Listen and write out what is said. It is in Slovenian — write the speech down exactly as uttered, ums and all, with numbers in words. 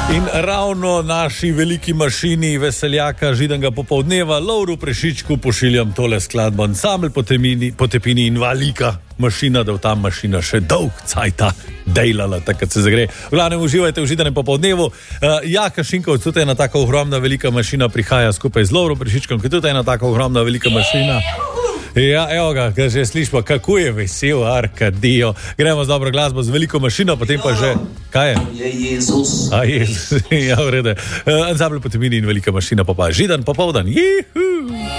In ravno naši veliki mašini veseljaka Židanga popoldneva Lovru Prešičku pošiljam tole skladbo Ansambel po tepini in velika mašina, da v ta mašina še dolg cajta dejlala, takrat se zagre. V glavnem uživajte v Židanem popoldnevu. Uh, Jaka Šinkovc, tudi ena taka ogromna velika mašina prihaja skupaj z Lovro Prešičkom, ki tudi ena taka ogromna velika mašina. Ja, evo ga, ga že slišimo, kako je vesel Arkadijo. Gremo z dobro glasbo, z veliko mašino, potem pa že... Kaj je? Je Jezus. A Jezus, ja, v redu. Uh, Ansambel po tepini in velika mašina, pa pa Židan popoldan. Juhu!